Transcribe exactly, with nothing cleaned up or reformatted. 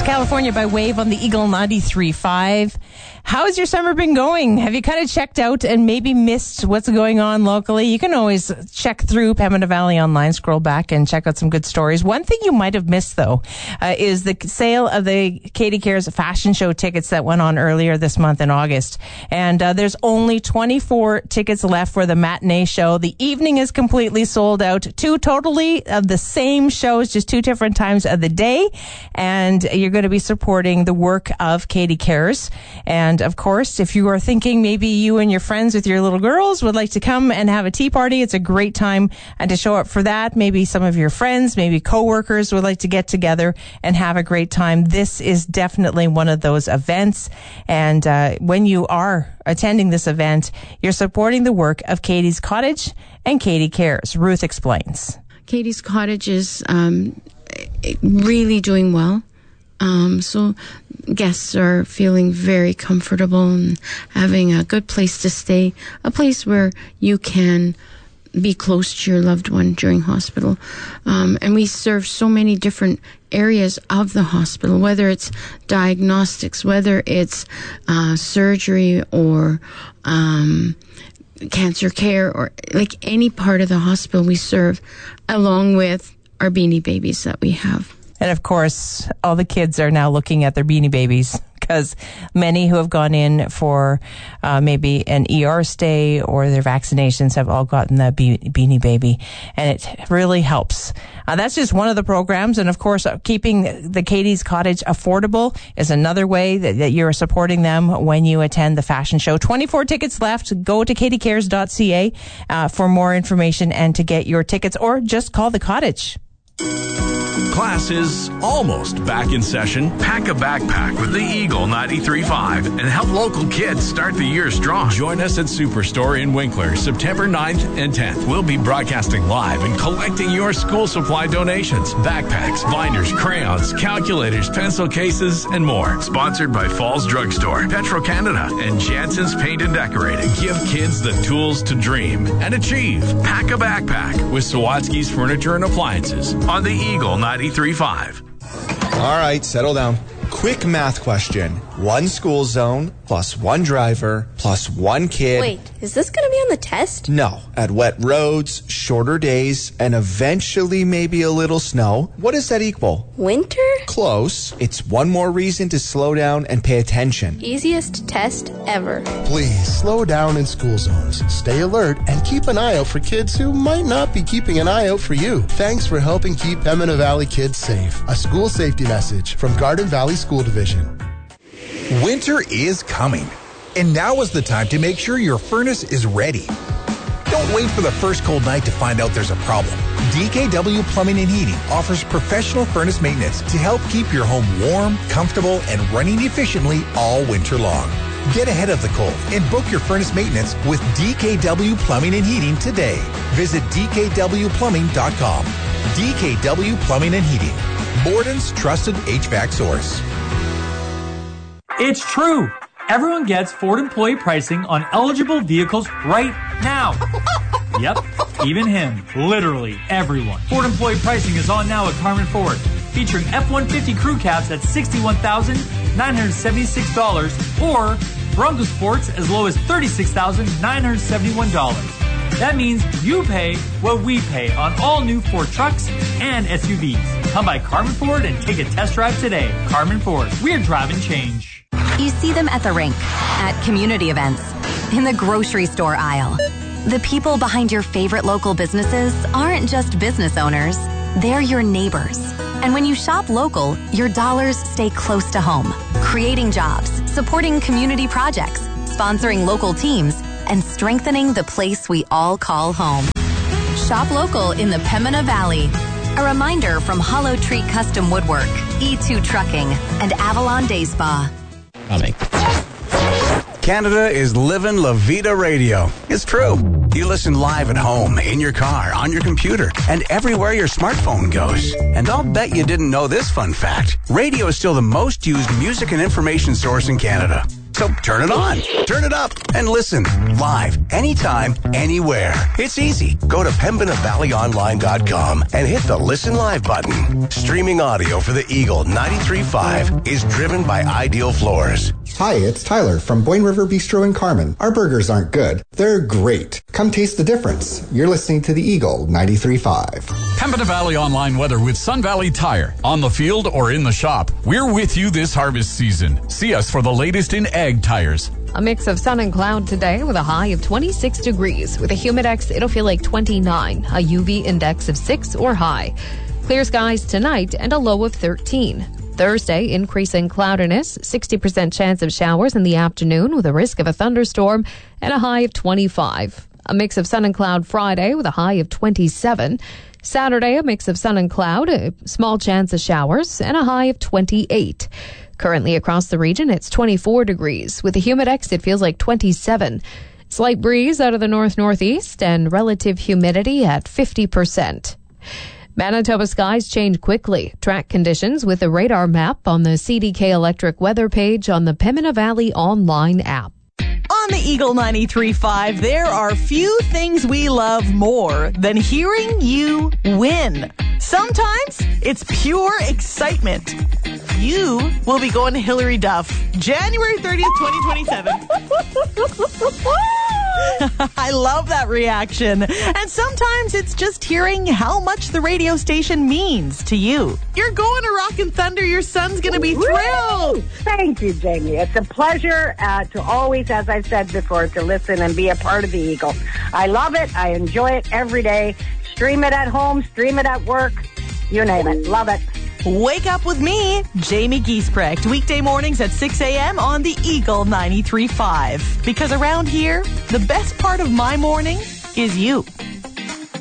California by Wave on the Eagle ninety-three point five. How's your summer been going? Have you kind of checked out and maybe missed what's going on locally? You can always check through Pembina Valley Online, scroll back and check out some good stories. One thing you might have missed, though, uh, is the sale of the Katie Cares fashion show tickets that went on earlier this month in August. And uh, there's only twenty-four tickets left for the matinee show. The evening is completely sold out. Two totally of the same shows, just two different times of the day. And you're going to be supporting the work of Katie Cares. And of course, if you are thinking maybe you and your friends with your little girls would like to come and have a tea party, it's a great time and to show up for that. Maybe some of your friends, maybe coworkers would like to get together and have a great time. This is definitely one of those events. And uh, when you are attending this event, you're supporting the work of Katie's Cottage and Katie Cares. Ruth explains. Katie's Cottage is um, really doing well. Um, so guests are feeling very comfortable and having a good place to stay, a place where you can be close to your loved one during hospital. Um, and we serve so many different areas of the hospital, whether it's diagnostics, whether it's uh, surgery or um, cancer care, or like any part of the hospital we serve, along with our Beanie Babies that we have. And of course, all the kids are now looking at their Beanie Babies because many who have gone in for uh, maybe an E R stay or their vaccinations have all gotten that be- Beanie Baby. And it really helps. Uh, that's just one of the programs. And of course, uh, keeping the Katie's Cottage affordable is another way that, that you're supporting them when you attend the fashion show. twenty-four tickets left. Go to katie cares dot c a uh, for more information and to get your tickets, or just call the cottage. Class is almost back in session. Pack a backpack with the Eagle ninety-three point five and help local kids start the year strong. Join us at Superstore in Winkler, September ninth and tenth. We'll be broadcasting live and collecting your school supply donations. Backpacks, binders, crayons, calculators, pencil cases, and more. Sponsored by Falls Drugstore, Petro-Canada, and Jansen's Paint and Decorating. Give kids the tools to dream and achieve. Pack a backpack with Sawatsky's Furniture and Appliances on the Eagle ninety-three point five. All right, settle down. Quick math question. One school zone plus one driver plus one kid. Wait, is this going to be on the test? No. At wet roads, shorter days, and eventually maybe a little snow, what does that equal? Winter? Close. It's one more reason to slow down and pay attention. Easiest test ever. Please slow down in school zones. Stay alert and keep an eye out for kids who might not be keeping an eye out for you. Thanks for helping keep Pembina Valley kids safe. A school safety message from Garden Valley School Division. Winter is coming, and now is the time to make sure your furnace is ready. Don't wait for the first cold night to find out there's a problem. D K W Plumbing and Heating offers professional furnace maintenance to help keep your home warm, comfortable, and running efficiently all winter long. Get ahead of the cold and book your furnace maintenance with D K W Plumbing and Heating today. Visit d k w plumbing dot com. D K W Plumbing and Heating, Borden's trusted H V A C source. It's true. Everyone gets Ford employee pricing on eligible vehicles right now. Yep, even him. Literally everyone. Ford employee pricing is on now at Carmen Ford, featuring F one fifty crew cabs at sixty-one thousand nine hundred seventy-six dollars or Bronco Sports as low as thirty-six thousand nine hundred seventy-one dollars. That means you pay what we pay on all new Ford trucks and S U Vs. Come by Carmen Ford and take a test drive today. Carmen Ford, we're driving change. You see them at the rink, at community events, in the grocery store aisle. The people behind your favorite local businesses aren't just business owners, they're your neighbors. And when you shop local, your dollars stay close to home, creating jobs, supporting community projects, sponsoring local teams, and strengthening the place we all call home. Shop local in the Pembina Valley. A reminder from Hollow Tree Custom Woodwork, E two Trucking, and Avalon Day Spa. Coming. Canada is living La Vida Radio. It's true. You listen live at home, in your car, on your computer, and everywhere your smartphone goes. And I'll bet you didn't know this fun fact. Radio is still the most used music and information source in Canada. So turn it on, turn it up, and listen live, anytime, anywhere. It's easy. Go to pembina valley online dot com and hit the Listen Live button. Streaming audio for the Eagle ninety-three point five is driven by Ideal Floors. Hi, it's Tyler from Boyne River Bistro in Carman. Our burgers aren't good. They're great. Come taste the difference. You're listening to the Eagle ninety-three point five. Pembina Valley Online weather with Sun Valley Tire. On the field or in the shop, we're with you this harvest season. See us for the latest in ag tires. A mix of sun and cloud today with a high of twenty-six degrees. With a humidex, it'll feel like twenty-nine. A U V index of six or high. Clear skies tonight and a low of thirteen. Thursday, increasing cloudiness, sixty percent chance of showers in the afternoon with a risk of a thunderstorm and a high of twenty-five. A mix of sun and cloud Friday with a high of twenty-seven. Saturday, a mix of sun and cloud, a small chance of showers and a high of twenty-eight. Currently across the region, it's twenty-four degrees. With a humidex, it feels like twenty-seven. Slight breeze out of the north-northeast and relative humidity at fifty percent. Manitoba skies change quickly. Track conditions with a radar map on the C D K Electric weather page on the Pembina Valley online app. On the Eagle ninety-three point five, there are few things we love more than hearing you win. Sometimes it's pure excitement. You will be going to Hillary Duff January thirtieth, twenty twenty-seven. I love that reaction. And sometimes it's just hearing how much the radio station means to you. You're going to Rockin' Thunder. Your son's going to be thrilled. Woo! Thank you, Jamie. It's a pleasure uh, to always, as I've said before, to listen and be a part of the Eagle. I love it. I enjoy it every day. Stream it at home, stream it at work, you name it. Love it. Wake up with me, Jamie Giesbrecht, weekday mornings at six a.m. on the Eagle ninety-three point five. Because around here, the best part of my morning is you.